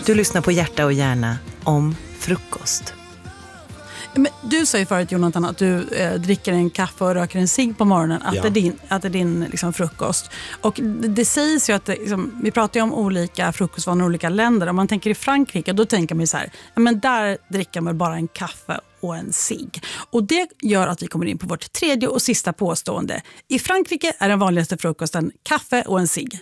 Du lyssnar på Hjärta och hjärna om frukost. Men du sa ju förut, Jonathan, att du dricker en kaffe och röker en cigg på morgonen. Att det är din liksom, frukost. Och det sägs ju att liksom, vi pratar ju om olika frukostvanor i olika länder. Om man tänker i Frankrike, då tänker man ju så här, ja, men där dricker man bara en kaffe och en cigg. Och det gör att vi kommer in på vårt tredje och sista påstående. I Frankrike är den vanligaste frukosten kaffe och en cigg.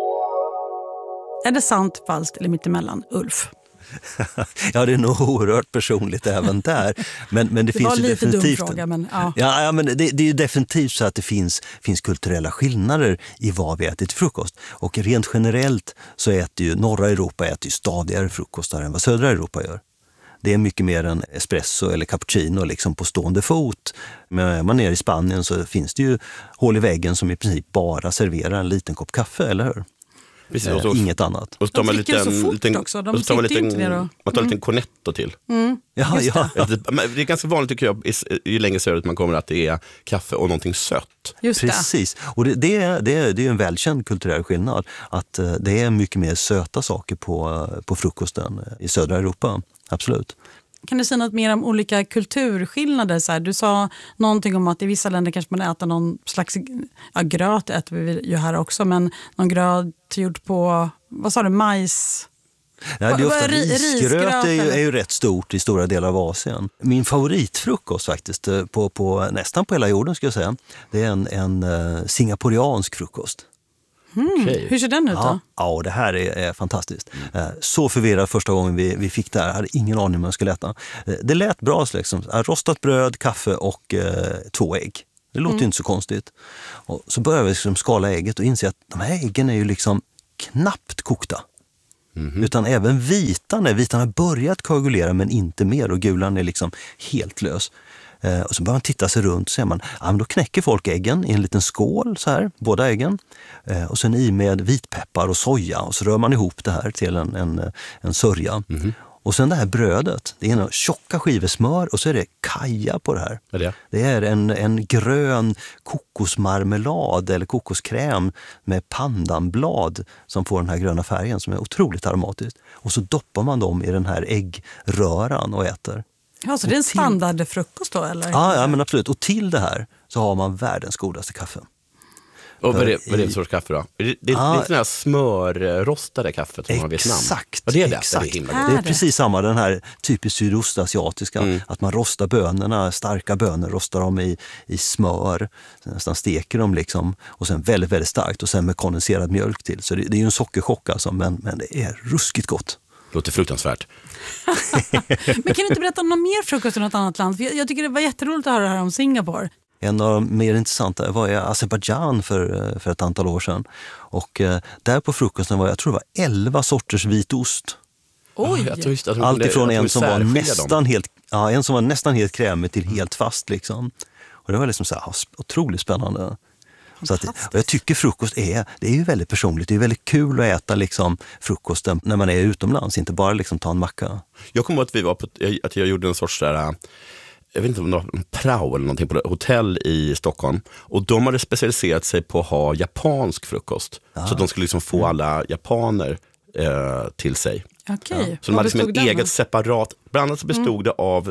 Är det sant, falskt eller mittemellan, Ulf? Ja, det är nog oerhört personligt även där. Men det finns ju definitivt... Fråga, men, men det är ju definitivt så att det finns kulturella skillnader i vad vi äter till frukost. Och rent generellt så äter ju norra Europa stadigare frukostar än vad södra Europa gör. Det är mycket mer än espresso eller cappuccino liksom på stående fot. Men är man nere i Spanien så finns det ju hål i väggen som i princip bara serverar en liten kopp kaffe, eller hur? Precis, inget annat. Och så tar man lite också. Man tar en liten cornetto till. Ja. Det är ganska vanligt tycker jag, ju längre söderut man kommer, att det är kaffe och någonting sött. Just det. Precis. Och det är en välkänd kulturell skillnad. Att det är mycket mer söta saker på frukosten i södra Europa. Absolut. Kan du säga något mer om olika kulturskillnader? Så här, du sa någonting om att i vissa länder kanske man äter någon slags gröt, äter vi ju här också, men någon gröt gjord på, vad sa du, majs? Nej, det är ofta risgröt är ju rätt stort i stora delar av Asien. Min favoritfrukost faktiskt, på nästan på hela jorden ska jag säga, det är en singaporiansk frukost. Okay. Hur ser den ut då? Ja, det här är fantastiskt. Så förvirrad första gången vi fick det här. Jag hade ingen aning om jag skulle äta. Det lät bra liksom. Rostat bröd, kaffe och 2 ägg. Det låter ju inte så konstigt. Och så började vi liksom skala ägget och inse att de här äggen är ju liksom knappt kokta. Utan även vitan har börjat koagulera men inte mer, och gulan är liksom helt lös. Och så börjar man titta sig runt och ser man, men då knäcker folk äggen i en liten skål så här, båda äggen. Och sen i med vitpeppar och soja, och så rör man ihop det här till en sörja. Och sen det här brödet, det är en tjocka skivor smör och så är det kaja på det här. Vad är det? Det är en grön kokosmarmelad eller kokoskräm med pandanblad som får den här gröna färgen som är otroligt aromatisk. Och så doppar man dem i den här äggröran och äter. Ja, så det är en standardfrukost då, eller? Ja, men absolut. Och till det här så har man världens godaste kaffe. Och vad är det för sorts kaffe då? Det är sådana här smörrostade kaffet från Vietnam. Exakt. Ja, det är det. Exakt. Det är precis samma, den här typiskt sydostasiatiska. Att man rostar bönorna, starka bönor, rostar dem i smör. Nästan steker dem liksom. Och sen väldigt, väldigt starkt. Och sen med kondenserad mjölk till. Så det är ju en sockerchock alltså, men det är ruskigt gott. Låter fruktansvärt. Men kan du inte berätta om någon mer frukost i något annat land? För jag tycker det var jätteroligt att höra det här om Singapore. En av de mer intressanta var i Azerbaijan för ett antal år sedan. Och där på frukosten var jag tror det var 11 sorters vitost. Oj! Allt ifrån en som var nästan helt krämig till helt fast liksom. Och det var liksom så här otroligt spännande. Så att, och jag tycker frukost det är ju väldigt personligt. Det är väldigt kul att äta liksom frukosten när man är utomlands, inte bara liksom ta en macka. Jag kommer ihåg att jag gjorde en sorts där, jag vet inte om det var en prao eller någonting på ett hotell i Stockholm. Och de hade specialiserat sig på att ha japansk frukost. Så att de skulle liksom få alla japaner till sig. Okej. Så de hade liksom en eget separat, bland annat så bestod det av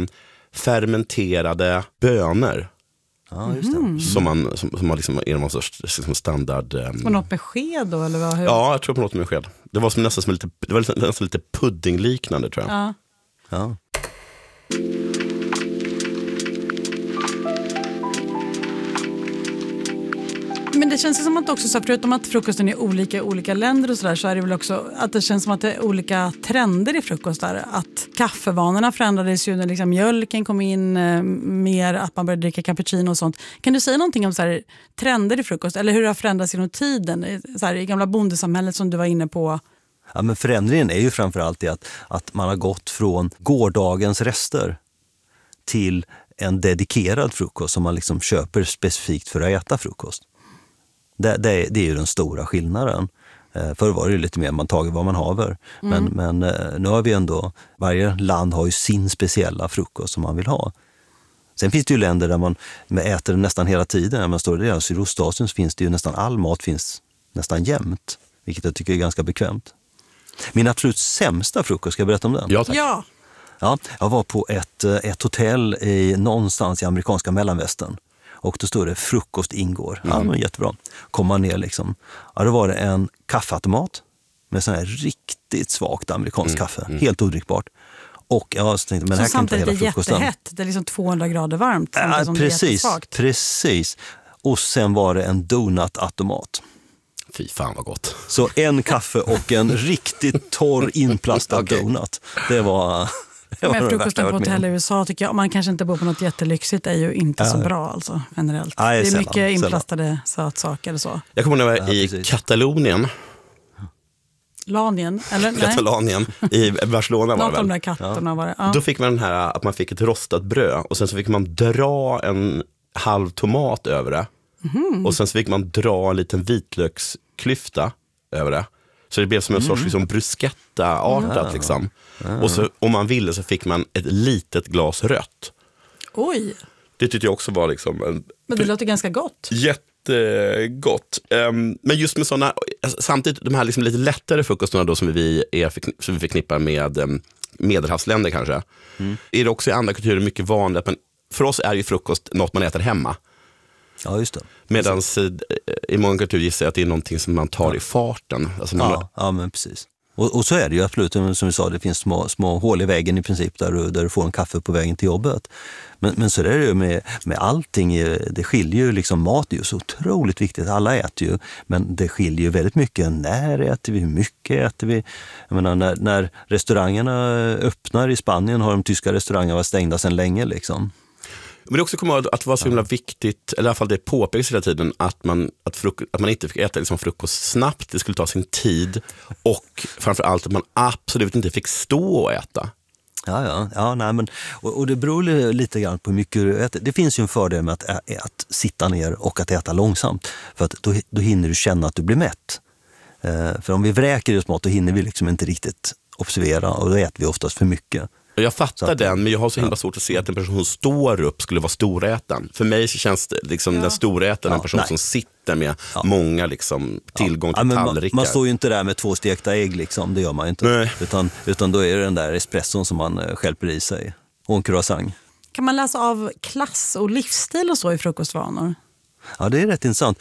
fermenterade bönor. Ja, just det. Som man liksom är någon sorts liksom standard. På något med sked då eller vad? Ja, jag tror på något med sked. Det var nästan lite puddingliknande tror jag. Ja. Men det känns som att också så förutom att frukosten är olika i olika länder och så är det väl också att det känns som att det är olika trender i frukostar. Att kaffevanorna förändrades ju när liksom mjölken kom in mer, att man började dricka cappuccino och sånt. Kan du säga någonting om så här, trender i frukost eller hur det har förändrats genom tiden så här, i gamla bondesamhället som du var inne på? Ja, men förändringen är ju framförallt det att man har gått från gårdagens rester till en dedikerad frukost som man liksom köper specifikt för att äta frukost. Det är ju den stora skillnaden. Förr var det ju lite mer man tager vad man haver. Men nu har vi ändå, varje land har ju sin speciella frukost som man vill ha. Sen finns det ju länder där man äter nästan hela tiden. När man står i Sydostasien så finns det ju nästan all mat finns nästan jämt. Vilket jag tycker är ganska bekvämt. Min absolut sämsta frukost, ska jag berätta om den? Ja, tack. Ja. Ja, jag var på ett hotell någonstans i amerikanska mellanvästern. Och då stod det frukost ingår. Ja, men jättebra. Kom man ner liksom. Ja, då var det en kaffeautomat med sån här riktigt svagt amerikansk kaffe. Helt odrickbart. Och jag tänkte, men här kan inte hela frukosten. Samtidigt är jättehett. Det är liksom 200 grader varmt. Ja, precis. Och sen var det en donutautomat. Fy fan vad gott. Så en kaffe och en riktigt torr inplastad donut. Det var... Men frukosten på hotell i USA tycker jag, om man kanske inte bor på något jättelyxigt, är ju inte så bra alltså, generellt. Det är mycket inplastade sötsaker och så. Jag kommer ihåg när jag var i Katalonien. Katalanien, i Barcelona var det väl. Något av de där katterna var det. Ja. Då fick man den här att man fick ett rostat bröd och sen så fick man dra en halv tomat över det. Och sen så fick man dra en liten vitlöksklyfta över det. Så det blev som en sorts liksom bruschetta-artat liksom. Och så, om man ville så fick man ett litet glas rött. Oj! Det tyckte jag också var liksom... Men det låter ganska gott. Jättegott. Men just med sådana, samtidigt de här liksom lite lättare frukostarna då som vi förknippar med medelhavsländer kanske. Är det också i andra kulturer mycket vanligt, men för oss är ju frukost något man äter hemma. Ja, just det. Medan i många kulturer gissar jag att det är någonting som man tar i farten. Alltså ja, men precis. Och så är det ju absolut, som vi sa, det finns små hål i väggen i princip där du får en kaffe på vägen till jobbet. Men så är det ju med allting, det skiljer ju liksom, mat är ju så otroligt viktigt, alla äter ju, men det skiljer ju väldigt mycket, när äter vi, hur mycket äter vi. Jag menar, när restaurangerna öppnar i Spanien har de tyska restaurangerna varit stängda sedan länge liksom. Men det också kommer att vara så himla viktigt, eller i alla fall det påpekas hela tiden, att man inte fick äta liksom frukost snabbt, det skulle ta sin tid, och framförallt att man absolut inte fick stå och äta. Ja, nej, men, och det beror lite grann på hur mycket du äter. Det finns ju en fördel med att sitta ner och att äta långsamt, för att då hinner du känna att du blir mätt. För om vi vräker i oss mat, då hinner vi liksom inte riktigt observera, och då äter vi oftast för mycket. Jag fattar den, men jag har så himla svårt att se att en person som står upp skulle vara storätaren. För mig så känns det liksom den storätaren en person som sitter med många liksom tillgång till tallrikar. Man står ju inte där med 2 stekta ägg liksom, det gör man ju inte. Nej. Utan då är det den där espresson som man stjälper i sig. Och en croissant. Kan man läsa av klass och livsstil och så i frukostvanor? Ja, det är rätt intressant.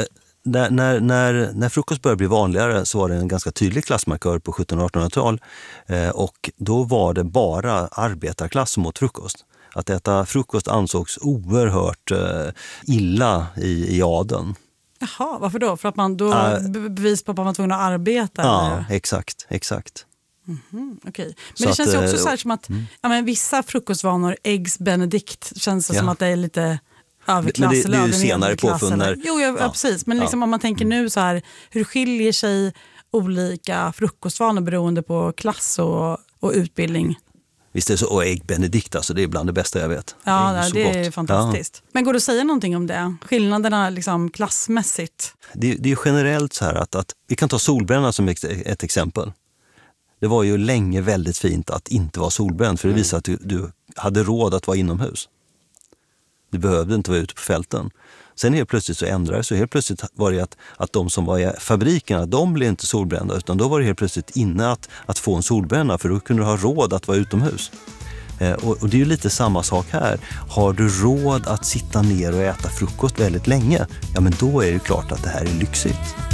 När frukost började bli vanligare så var det en ganska tydlig klassmarkör på 1700-1800-tal. Och då var det bara arbetarklass som åt frukost. Att äta frukost ansågs oerhört illa i adeln. Jaha, varför då? För att man då bevis på att man var tvungen att arbeta? Ja, eller? exakt. Okej. Men det känns ju också så här som att vissa frukostvanor, eggs benedict, känns det som att det är lite... Men det är ju senare påfunnar. Jo, precis. Men liksom, om man tänker nu så här, hur skiljer sig olika frukostvanor beroende på klass och utbildning? Visst är det så, och ägg benedict, alltså, det är bland det bästa jag vet. Ja, det är fantastiskt. Men går det att säga någonting om det? Skillnaderna liksom klassmässigt? Det är ju generellt så här att vi kan ta solbränna som ett exempel. Det var ju länge väldigt fint att inte vara solbränd, för det visar att du hade råd att vara inomhus. Du behövde inte vara ute på fälten. Sen helt plötsligt så ändrades det. Så helt plötsligt var det att de som var i fabrikerna, de blev inte solbrända. Utan då var det helt plötsligt inne att få en solbränna. För då kunde du ha råd att vara utomhus. Och det är ju lite samma sak här. Har du råd att sitta ner och äta frukost väldigt länge? Ja, men då är det klart att det här är lyxigt.